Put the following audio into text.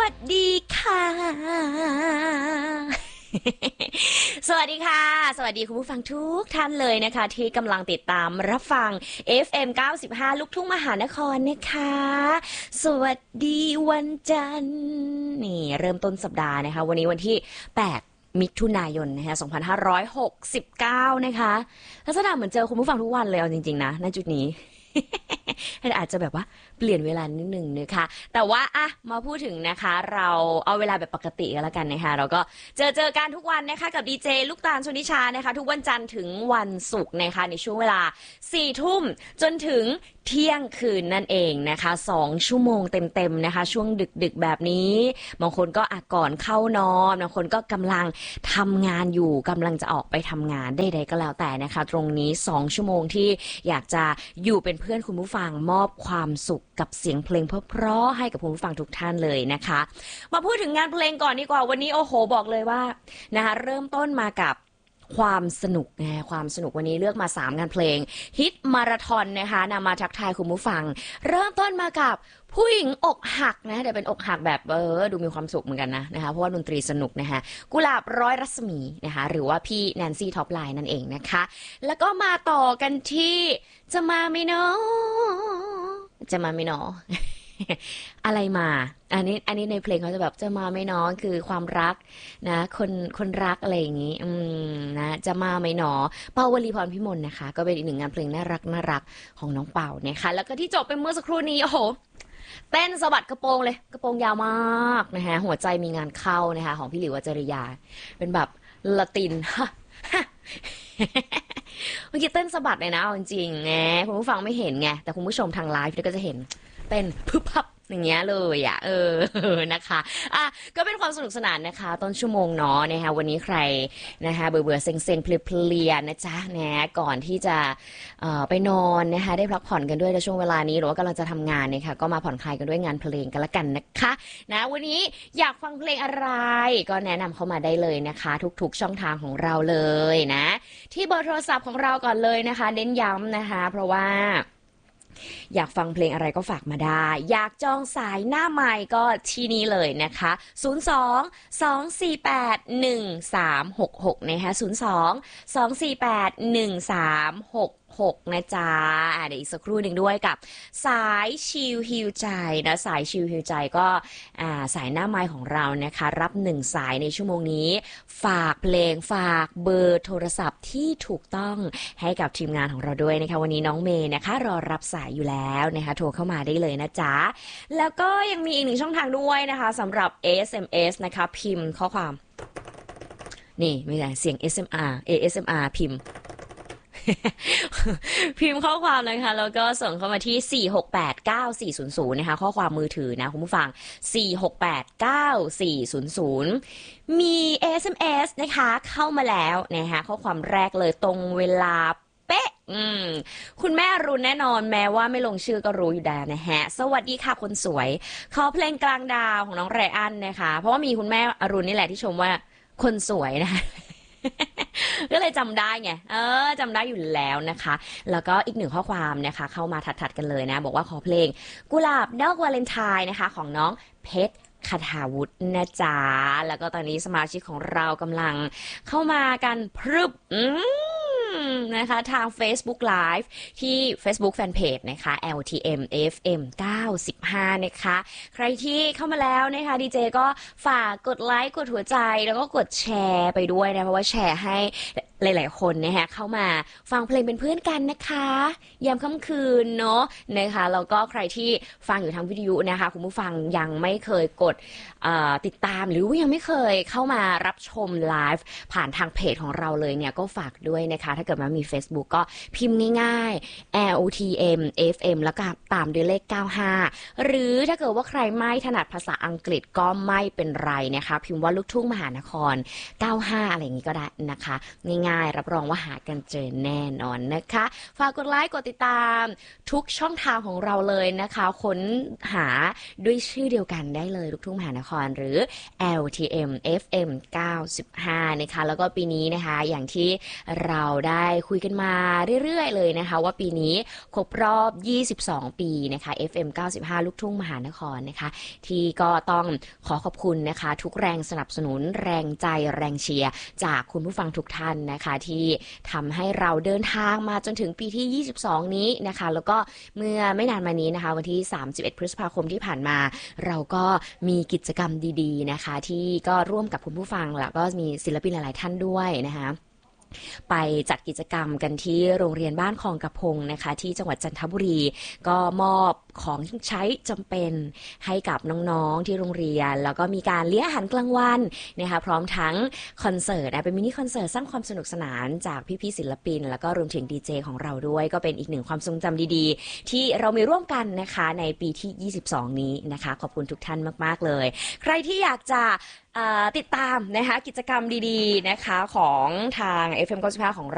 วัสดีค่ะ สวัสดีค่ะสวัสดีคุณผู้ฟังทุกท่านเลยนะคะที่กำลังติดตามรับฟัง FM 95ลูกทุ่งมหานครนะคะสวัสดีวันจันทร์นี่เริ่มต้นสัปดาห์นะคะวันนี้วันที่8มิถุนายนนะคะ2569นะคะลักษณะเหมือนเจอคุณผู้ฟังทุกวันเลยเอาจริงๆนะณจุดนี้ อาจจะแบบว่าเปลี่ยนเวลานิดนึงนะคะแต่ว่าอะมาพูดถึงนะคะเราเอาเวลาแบบปกติกันแล้วกันนะคะเราก็เจอกันทุกวันนะคะกับดีเจลูกตาลชนิชานะคะทุกวันจันทร์ถึงวันศุกร์นะคะในช่วงเวลา4 ทุ่มจนถึงเที่ยงคืนนั่นเองนะคะ2 ชั่วโมงเต็มๆนะคะช่วงดึกๆแบบนี้บางคนก็ก่อนเข้านอนบางคนก็กำลังทำงานอยู่กำลังจะออกไปทำงานใดๆก็แล้วแต่นะคะตรงนี้2 ชั่วโมงที่อยากจะอยู่เป็นเพื่อนคุณผู้ฟังมอบความสุขกับเสียงเพลงเพราะๆให้กับคุณผู้ฟังทุกท่านเลยนะคะมาพูดถึงงานเพลงก่อนดีกว่าวันนี้โอ้โหบอกเลยว่านะคะเริ่มต้นมากับความสนุกนะความสนุกวันนี้เลือกมา3 งานเพลงฮิตมาราธอนนะคะนำมาทักทายคุณผู้ฟังเริ่มต้นมากับผู้หญิงอกหักนะแต่เป็นอกหักแบบดูมีความสุขเหมือนกันนะคะเพราะว่าดนตรีสนุกนะคะกุหลาบร้อยรัศมีนะคะหรือว่าพี่แนนซี่ท็อปไลน์นั่นเองนะคะแล้วก็มาต่อกันที่จะมาไม่เนาะจะมาไม่เนาะ อะไรมาอันนี้ในเพลงเขาจะแบบจะมาไม่น้อคือความรักนะคนรักอะไรอย่างนี้นะจะมาไม่หนอเปาวลีพรพิมลนะคะก็เป็นอีก1 งานเพลงน่ารักของน้องเป่านะคะแล้วก็ที่จบไปเมื่อสักครู่นี้โอ้โหเต้นสะบัดกระโปรงเลยกระโปรงยาวมากนะคะหัวใจมีงานเข้านะคะของพี่หลิววจริยาเป็นแบบละตินฮะเมื่อกี้เต้นสะบัดเลยนะจริงๆไงคุณผู้ฟังไม่เห็นไงแต่คุณผู้ชมทางไลฟ์ก็จะเห็นเต้นพึบพับอย่างเงี้ยเลยนะคะก็เป็นความสนุกสนานนะคะต้นชั่วโมงเนาะนะคะวันนี้ใครนะคะเบื่อเซ็งเพลียนะจ๊ะนะก่อนที่จะไปนอนนะคะได้พักผ่อนกันด้วยในช่วงเวลานี้หรือว่ากำลังจะทำงานนะคะก็มาผ่อนคลายกันด้วยงานเพลงกันละกันนะคะนะวันนี้อยากฟังเพลงอะไรก็แนะนำเข้ามาได้เลยนะคะทุกๆช่องทางของเราเลยนะที่เบอร์โทรศัพท์ของเราก่อนเลยนะคะเน้นย้ำนะคะเพราะว่าอยากฟังเพลงอะไรก็ฝากมาได้อยากจองสายหน้าไมค์ก็ที่นี้เลยนะคะ02-248-1366นะคะ02-248-1366นะจ๊ะเดี๋ยวอีกสักครู่หนึ่งด้วยกับสายชิลฮิวใจนะสายชิลฮิวใจก็สายหน้าไมค์ของเรานะคะรับ1 สายในชั่วโมงนี้ฝากเพลงฝากเบอร์โทรศัพท์ที่ถูกต้องให้กับทีมงานของเราด้วยนะคะวันนี้น้องเมย์นะคะรอรับสายอยู่แล้วนะคะโทรเข้ามาได้เลยนะจ๊ะแล้วก็ยังมีอีก1 ช่องทางด้วยนะคะสำหรับ SMS นะคะพิมพ์ข้อความนี่ไม่ใช่เสียง ASMR พิมพ์ พิมพ์ข้อความนะคะแล้วก็ส่งเข้ามาที่4689400นะคะข้อความมือถือนะคุณผู้ฟัง4689400มี SMS นะคะเข้ามาแล้วนะคะข้อความแรกเลยตรงเวลาเป๊ะคุณแม่อรุณแน่นอนแม้ว่าไม่ลงชื่อก็รู้อยู่แล้วนะฮะสวัสดีค่ะคนสวยขอเพลงกลางดาวของน้องไรอันนะคะเพราะว่ามีคุณแม่อรุณนี่แหละที่ชมว่าคนสวยนะคะ ก็เลยจำได้ไงจำได้อยู่แล้วนะคะแล้วก็อีก1 ข้อความนะคะเข้ามาถัดกันเลยนะบอกว่าขอเพลงกุหลาบดอกวาเลนไทน์นะคะของน้องเพชรคทาวุฒินะจ๊ะแล้วก็ตอนนี้สมาชิกของเรากำลังเข้ามากันพรึบนะคะทาง Facebook Live ที่ Facebook Fanpage นะคะ LTM FM 95นะคะใครที่เข้ามาแล้วนะคะดีเจก็ฝากกดไลค์กดหัวใจแล้วก็กดแชร์ไปด้วยนะเพราะว่าแชร์ให้หลายๆคนนะคะเข้ามาฟังเพลงเป็นเพื่อนกันนะคะยามค่ำคืนเนาะนะคะแล้วก็ใครที่ฟังอยู่ทางวิทยุนะคะคุณผู้ฟังยังไม่เคยกดติดตามหรือว่ายังไม่เคยเข้ามารับชมไลฟ์ผ่านทางเพจของเราเลยเนี่ยก็ฝากด้วยนะคะถ้าเกิดว่ามี Facebook ก็พิมพ์ง่ายๆ LTM FM แล้วก็ตามด้วยเลข95หรือถ้าเกิดว่าใครไม่ถนัดภาษาอังกฤษก็ไม่เป็นไรนะคะพิมพ์ว่าลูกทุ่งมหานคร95อะไรอย่างนี้ก็ได้นะคะง่ง่ายๆรับรองว่าหากันเจอแน่นอนนะคะฝากกดไลค์กดติดตามทุกช่องทางของเราเลยนะคะค้นหาด้วยชื่อเดียวกันได้เลยลูกทุ่งมหานครหรือ LTM FM 95นะคะแล้วก็ปีนี้นะคะอย่างที่เราได้คุยกันมาเรื่อยๆเลยนะคะว่าปีนี้ครบรอบ22ปีนะคะ FM 95ลูกทุ่งมหานครนะคะที่ก็ต้องขอขอบคุณนะคะทุกแรงสนับสนุนแรงใจแรงเชียร์จากคุณผู้ฟังทุกท่านนะคะที่ทำให้เราเดินทางมาจนถึงปีที่22นี้นะคะแล้วก็เมื่อไม่นานมานี้นะคะวันที่31พฤษภาคมที่ผ่านมาเราก็มีกิจกรรมดีๆนะคะที่ก็ร่วมกับคุณผู้ฟังแล้วก็มีศิลปินหลายๆท่านด้วยนะคะไปจัดกิจกรรมกันที่โรงเรียนบ้านคลองกระพงนะคะที่จังหวัดจันทบุรีก็มอบของใช้จำเป็นให้กับน้องๆที่โรงเรียนแล้วก็มีการเลี้ยงอาหารกลางวันนะคะพร้อมทั้งคอนเสิร์ตเป็นมินิคอนเสิร์ตสร้างความสนุกสนานจากพี่ๆศิลปินแล้วก็รวมถึงดีเจของเราด้วยก็เป็นอีกหนึ่งความทรงจำดีๆที่เรามีร่วมกันนะคะในปีที่22นี้นะคะขอบคุณทุกท่านมากๆเลยใครที่อยากจะติดตามนะคะกิจกรรมดีๆนะคะของทาง FM 95ของเรา